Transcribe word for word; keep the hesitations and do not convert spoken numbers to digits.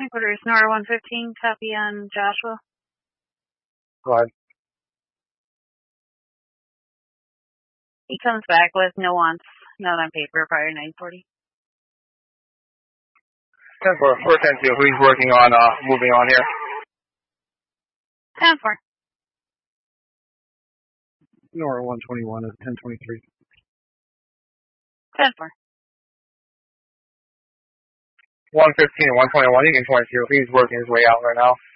Headquarters, Nora one fifteen, copy on Joshua. Go ahead. He comes back with no wants, not on paper, prior nine forty. ten four, four ten two, who he's working on, uh, moving on here? ten four. Nora one twenty-one is ten twenty-three. ten four. one fifteen and one twenty-one, you can twenty-two, he's working his way out right now.